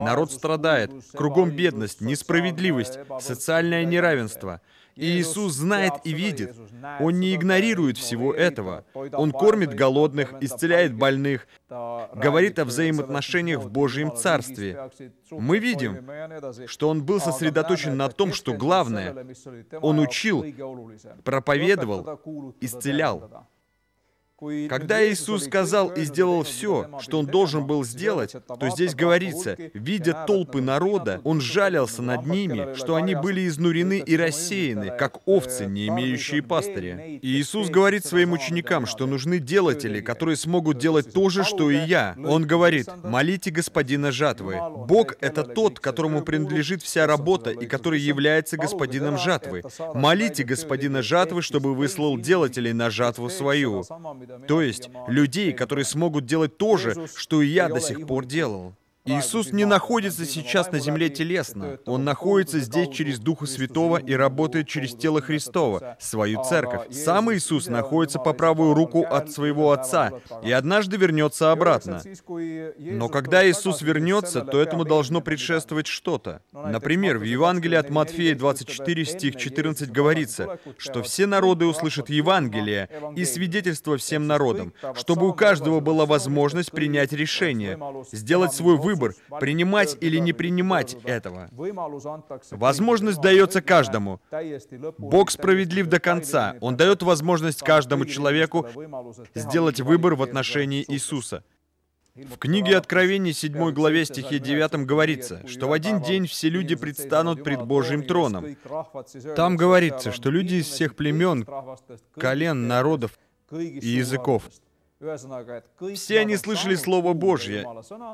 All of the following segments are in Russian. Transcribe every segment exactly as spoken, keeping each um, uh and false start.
Народ страдает, кругом бедность, несправедливость, социальное неравенство. И Иисус знает и видит. Он не игнорирует всего этого. Он кормит голодных, исцеляет больных, говорит о взаимоотношениях в Божьем Царстве. Мы видим, что Он был сосредоточен на том, что главное. Он учил, проповедовал, исцелял. Когда Иисус сказал и сделал все, что Он должен был сделать, то здесь говорится, видя толпы народа, Он жалился над ними, что они были изнурены и рассеяны, как овцы, не имеющие пастыря. И Иисус говорит своим ученикам, что нужны делатели, которые смогут делать то же, что и я. Он говорит, молите Господина жатвы. Бог — это тот, которому принадлежит вся работа и который является Господином жатвы. Молите Господина жатвы, чтобы выслал делателей на жатву свою. То есть людей, которые смогут делать то же, что и я до сих пор делал. Иисус не находится сейчас на земле телесно. Он находится здесь через Духа Святого и работает через тело Христова, свою церковь. Сам Иисус находится по правую руку от своего Отца и однажды вернется обратно. Но когда Иисус вернется, то этому должно предшествовать что-то. Например, в Евангелии от Матфея двадцать четыре, стих четырнадцать говорится, что все народы услышат Евангелие и свидетельство всем народам, чтобы у каждого была возможность принять решение, сделать свой выбор, Выбор, принимать или не принимать этого. Возможность дается каждому. Бог справедлив до конца. Он дает возможность каждому человеку сделать выбор в отношении Иисуса. В книге Откровений, седьмой главе, стихе девятом говорится, что в один день все люди предстанут пред Божьим троном. Там говорится, что люди из всех племен, колен, народов и языков. Все они слышали Слово Божье,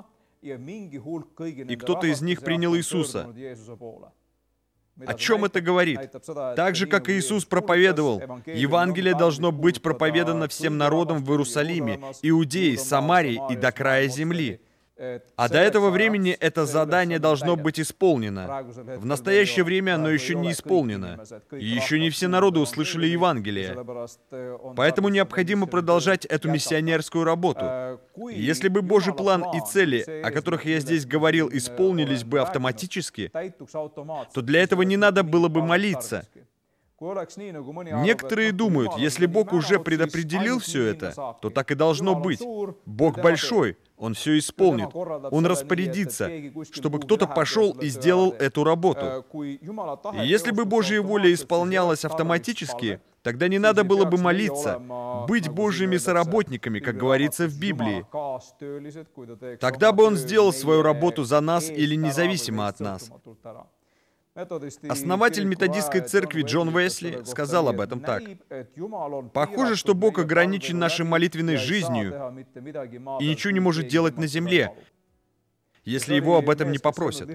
и кто-то из них принял Иисуса. О чем это говорит? Так же, как Иисус проповедовал, Евангелие должно быть проповедано всем народам в Иерусалиме, Иудее, Самарии и до края земли. А до этого времени это задание должно быть исполнено. В настоящее время оно еще не исполнено. И еще не все народы услышали Евангелие. Поэтому необходимо продолжать эту миссионерскую работу. И если бы Божий план и цели, о которых я здесь говорил, исполнились бы автоматически, то для этого не надо было бы молиться. Некоторые думают, если Бог уже предопределил все это, то так и должно быть. Бог большой, Он все исполнит. Он распорядится, чтобы кто-то пошел и сделал эту работу. И если бы Божья воля исполнялась автоматически, тогда не надо было бы молиться, быть Божьими соработниками, как говорится в Библии. Тогда бы Он сделал свою работу за нас или независимо от нас. Основатель методистской церкви Джон Уэсли сказал об этом так. «Похоже, что Бог ограничен нашей молитвенной жизнью и ничего не может делать на земле, если его об этом не попросят».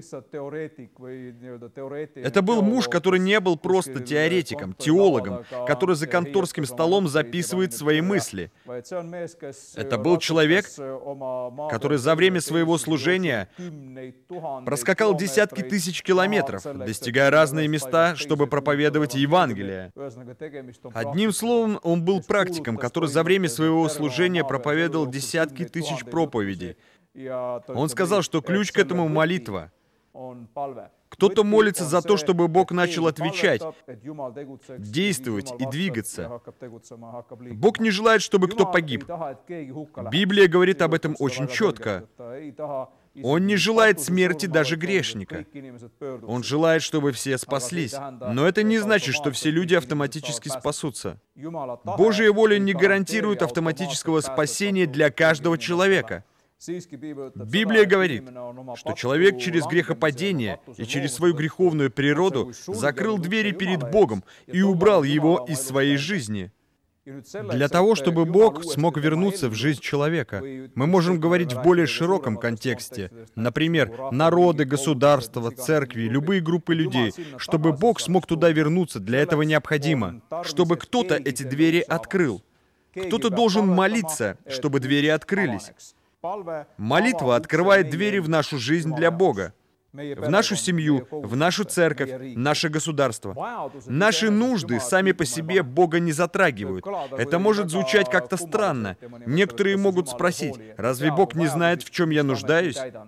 Это был муж, который не был просто теоретиком, теологом, который за конторским столом записывает свои мысли. Это был человек, который за время своего служения проскакал десятки тысяч километров, достигая разные места, чтобы проповедовать Евангелие. Одним словом, он был практиком, который за время своего служения проповедовал десятки тысяч проповедей. Он сказал, что ключ к этому — молитва. Кто-то молится за то, чтобы Бог начал отвечать, действовать и двигаться. Бог не желает, чтобы кто погиб. Библия говорит об этом очень четко. Он не желает смерти даже грешника. Он желает, чтобы все спаслись. Но это не значит, что все люди автоматически спасутся. Божья воля не гарантирует автоматического спасения для каждого человека. Библия говорит, что человек через грехопадение и через свою греховную природу закрыл двери перед Богом и убрал его из своей жизни. Для того, чтобы Бог смог вернуться в жизнь человека, мы можем говорить в более широком контексте. Например, народы, государства, церкви, любые группы людей. Чтобы Бог смог туда вернуться, для этого необходимо, чтобы кто-то эти двери открыл. Кто-то должен молиться, чтобы двери открылись. Молитва открывает двери в нашу жизнь для Бога, в нашу семью, в нашу церковь, наше государство. Наши нужды сами по себе Бога не затрагивают. Это может звучать как-то странно. Некоторые могут спросить, разве Бог не знает, в чем я нуждаюсь?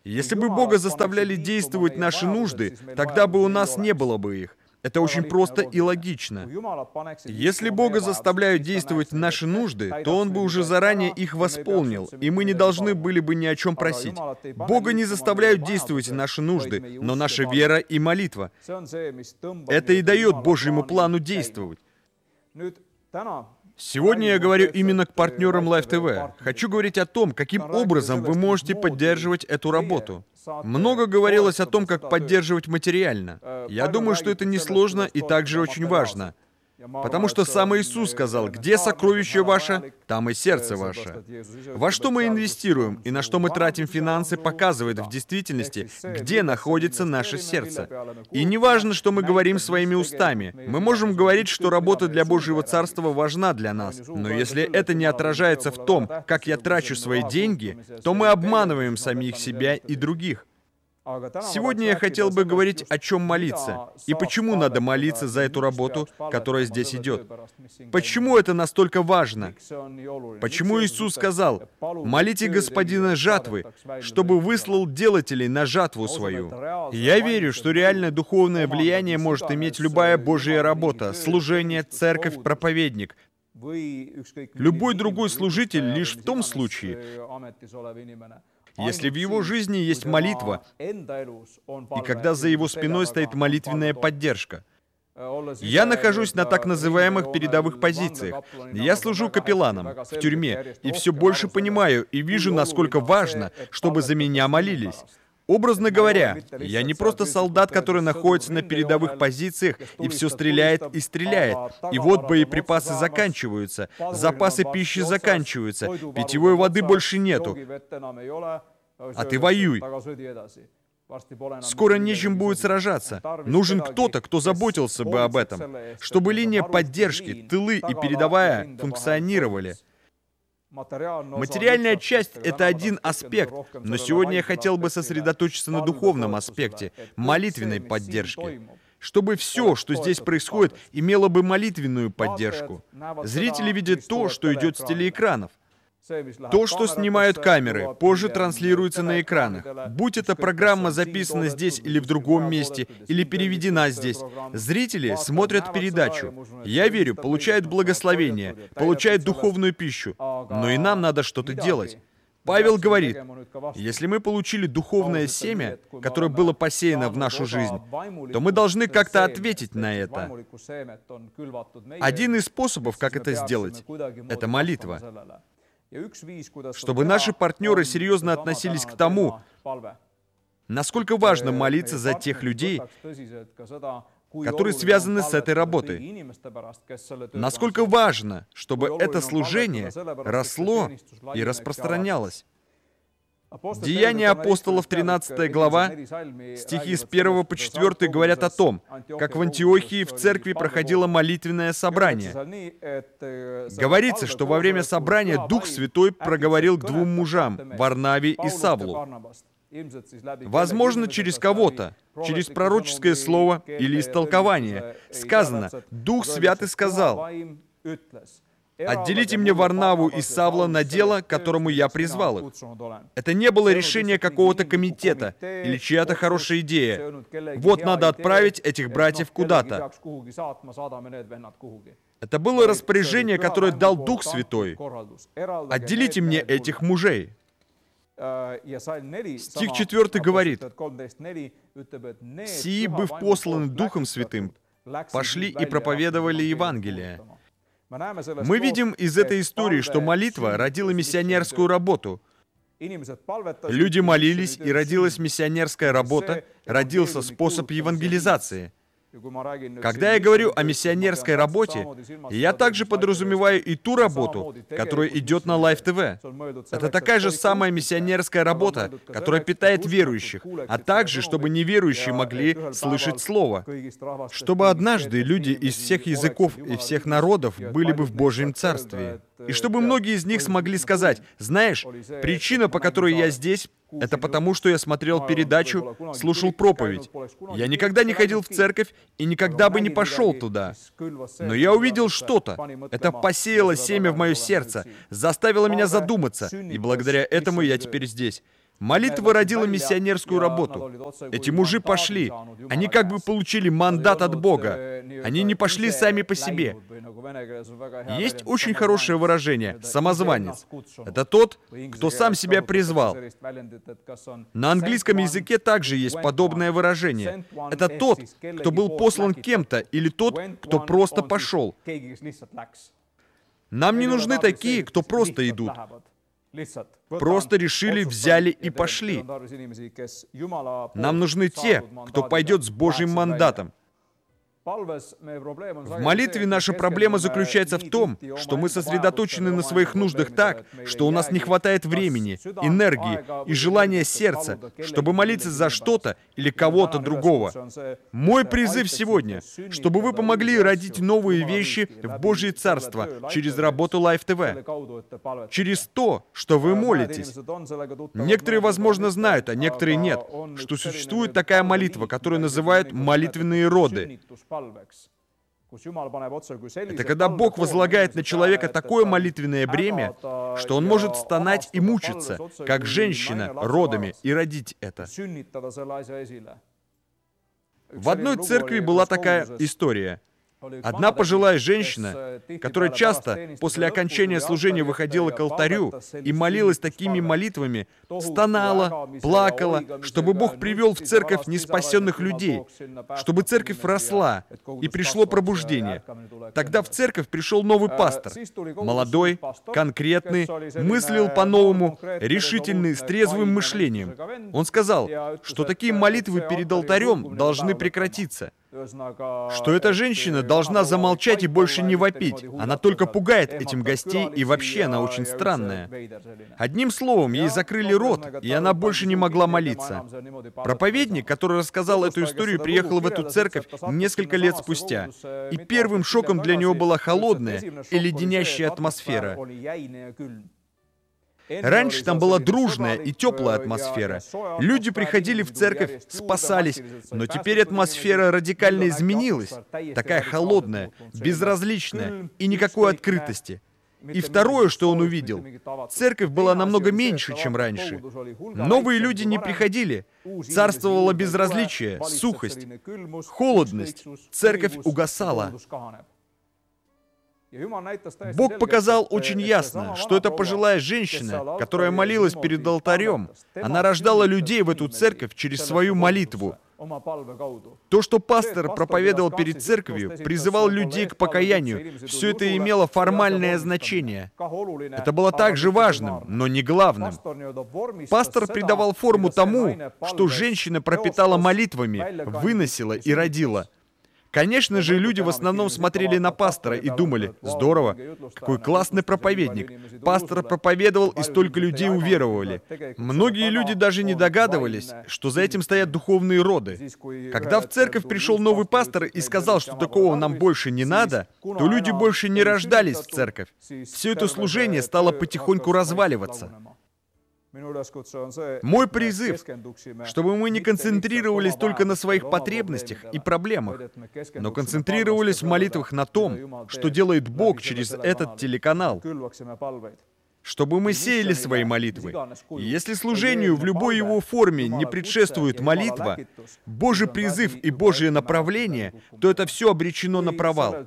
Если бы Бога заставляли действовать наши нужды, тогда бы у нас не было бы их. Это очень просто и логично. Если Бога заставляют действовать наши нужды, то Он бы уже заранее их восполнил, и мы не должны были бы ни о чем просить. Бога не заставляют действовать наши нужды, но наша вера и молитва. Это и дает Божьему плану действовать. Сегодня я говорю именно к партнерам Live ти ви. Хочу говорить о том, каким образом вы можете поддерживать эту работу. Много говорилось о том, как поддерживать материально. Я думаю, что это несложно и также очень важно. Потому что сам Иисус сказал: «Где сокровище ваше, там и сердце ваше». Во что мы инвестируем и на что мы тратим финансы, показывает в действительности, где находится наше сердце. И не важно, что мы говорим своими устами. Мы можем говорить, что работа для Божьего Царства важна для нас. Но если это не отражается в том, как я трачу свои деньги, то мы обманываем самих себя и других. Сегодня я хотел бы говорить, о чем молиться, и почему надо молиться за эту работу, которая здесь идет. Почему это настолько важно? Почему Иисус сказал: «Молите Господина жатвы, чтобы выслал делателей на жатву свою». Я верю, что реальное духовное влияние может иметь любая Божья работа, служение, церковь, проповедник. Любой другой служитель лишь в том случае, если в его жизни есть молитва, и когда за его спиной стоит молитвенная поддержка. Я нахожусь на так называемых передовых позициях. Я служу капелланом в тюрьме, и все больше понимаю и вижу, насколько важно, чтобы за меня молились. Образно говоря, я не просто солдат, который находится на передовых позициях и все стреляет и стреляет. И вот боеприпасы заканчиваются, запасы пищи заканчиваются, питьевой воды больше нету. А ты воюй. Скоро нечем будет сражаться. Нужен кто-то, кто заботился бы об этом, чтобы линия поддержки, тылы и передовая функционировали. Материальная часть — это один аспект, но сегодня я хотел бы сосредоточиться на духовном аспекте, молитвенной поддержки, чтобы все, что здесь происходит, имело бы молитвенную поддержку. Зрители видят то, что идет с телеэкранов. То, что снимают камеры, позже транслируется на экранах. Будь эта программа записана здесь или в другом месте, или переведена здесь, зрители смотрят передачу. Я верю, получают благословение, получают духовную пищу. Но и нам надо что-то делать. Павел говорит: если мы получили духовное семя, которое было посеяно в нашу жизнь, то мы должны как-то ответить на это. Один из способов, как это сделать, — это молитва. Чтобы наши партнеры серьезно относились к тому, насколько важно молиться за тех людей, которые связаны с этой работой. Насколько важно, чтобы это служение росло и распространялось. Деяния апостолов, тринадцатая глава, стихи с первого по четвёртый говорят о том, как в Антиохии в церкви проходило молитвенное собрание. Говорится, что во время собрания Дух Святой проговорил к двум мужам, Варнаве и Савлу. Возможно, через кого-то, через пророческое слово или истолкование. Сказано: «Дух Святый сказал: отделите мне Варнаву и Савла на дело, к которому я призвал их». Это не было решение какого-то комитета или чья-то хорошая идея. Вот надо отправить этих братьев куда-то. Это было распоряжение, которое дал Дух Святой. «Отделите мне этих мужей». Стих четвёртый говорит: «Сии, быв посланы Духом Святым, пошли и проповедовали Евангелие». Мы видим из этой истории, что молитва родила миссионерскую работу. Люди молились, и родилась миссионерская работа, родился способ евангелизации. Когда я говорю о миссионерской работе, я также подразумеваю и ту работу, которая идет на Live ти ви. Это такая же самая миссионерская работа, которая питает верующих, а также, чтобы неверующие могли слышать Слово. Чтобы однажды люди из всех языков и всех народов были бы в Божьем Царстве. И чтобы многие из них смогли сказать: «Знаешь, причина, по которой я здесь, это потому, что я смотрел передачу, слушал проповедь. Я никогда не ходил в церковь и никогда бы не пошел туда. Но я увидел что-то. Это посеяло семя в мое сердце, заставило меня задуматься, и благодаря этому я теперь здесь». Молитва родила миссионерскую работу. Эти мужи пошли. Они как бы получили мандат от Бога. Они не пошли сами по себе. Есть очень хорошее выражение «самозванец». Это тот, кто сам себя призвал. На английском языке также есть подобное выражение. Это тот, кто был послан кем-то, или тот, кто просто пошел. Нам не нужны такие, кто просто идут. Просто решили, взяли и пошли. Нам нужны те, кто пойдет с Божьим мандатом. В молитве наша проблема заключается в том, что мы сосредоточены на своих нуждах так, что у нас не хватает времени, энергии и желания сердца, чтобы молиться за что-то или кого-то другого. Мой призыв сегодня, чтобы вы помогли родить новые вещи в Божье Царство через работу Life ти ви, через то, что вы молитесь. Некоторые, возможно, знают, а некоторые нет, что существует такая молитва, которую называют молитвенные роды. Это когда Бог возлагает на человека такое молитвенное бремя, что он может стонать и мучиться, как женщина, родами, и родить это. В одной церкви была такая история. Одна пожилая женщина, которая часто после окончания служения выходила к алтарю и молилась такими молитвами, стонала, плакала, чтобы Бог привел в церковь неспасенных людей, чтобы церковь росла и пришло пробуждение. Тогда в церковь пришел новый пастор, молодой, конкретный, мыслил по-новому, решительный, с трезвым мышлением. Он сказал, что такие молитвы перед алтарем должны прекратиться. Что эта женщина должна замолчать и больше не вопить. Она только пугает этим гостей, и вообще она очень странная. Одним словом, ей закрыли рот, и она больше не могла молиться. Проповедник, который рассказал эту историю, приехал в эту церковь несколько лет спустя. И первым шоком для него была холодная и леденящая атмосфера. Раньше там была дружная и теплая атмосфера. Люди приходили в церковь, спасались, но теперь атмосфера радикально изменилась. Такая холодная, безразличная и никакой открытости. И второе, что он увидел, церковь была намного меньше, чем раньше. Новые люди не приходили. Царствовало безразличие, сухость, холодность. Церковь угасала. Бог показал очень ясно, что эта пожилая женщина, которая молилась перед алтарем, она рождала людей в эту церковь через свою молитву. То, что пастор проповедовал перед церковью, призывал людей к покаянию, все это имело формальное значение. Это было также важным, но не главным. Пастор придавал форму тому, что женщина пропитала молитвами, выносила и родила. Конечно же, люди в основном смотрели на пастора и думали, здорово, какой классный проповедник. Пастор проповедовал, и столько людей уверовали. Многие люди даже не догадывались, что за этим стоят духовные роды. Когда в церковь пришел новый пастор и сказал, что такого нам больше не надо, то люди больше не рождались в церковь. Все это служение стало потихоньку разваливаться. Мой призыв, чтобы мы не концентрировались только на своих потребностях и проблемах, но концентрировались в молитвах на том, что делает Бог через этот телеканал. Чтобы мы сеяли свои молитвы. И если служению в любой его форме не предшествует молитва, Божий призыв и Божье направление, то это все обречено на провал.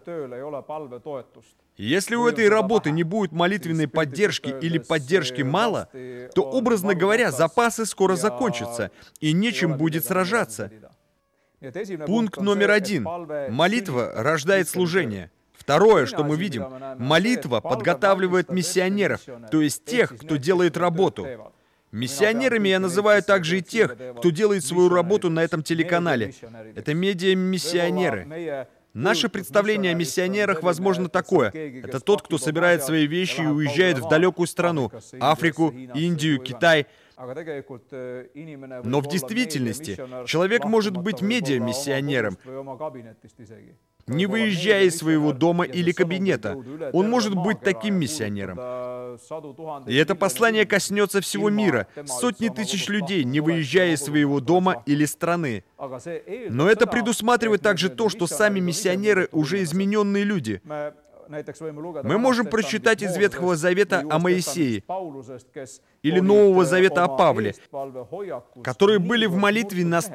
Если у этой работы не будет молитвенной поддержки или поддержки мало, то, образно говоря, запасы скоро закончатся, и нечем будет сражаться. Пункт номер один. Молитва рождает служение. Второе, что мы видим, молитва подготавливает миссионеров, то есть тех, кто делает работу. Миссионерами я называю также и тех, кто делает свою работу на этом телеканале. Это медиа-миссионеры. Наше представление о миссионерах, возможно, такое. Это тот, кто собирает свои вещи и уезжает в далекую страну, Африку, Индию, Китай. Но в действительности человек может быть медиа-миссионером, не выезжая из своего дома или кабинета. Он может быть таким миссионером. И это послание коснется всего мира, сотни тысяч людей, не выезжая из своего дома или страны. Но это предусматривает также то, что сами миссионеры уже измененные люди. Мы можем прочитать из Ветхого Завета о Моисее или Нового Завета о Павле, которые были в молитве настолько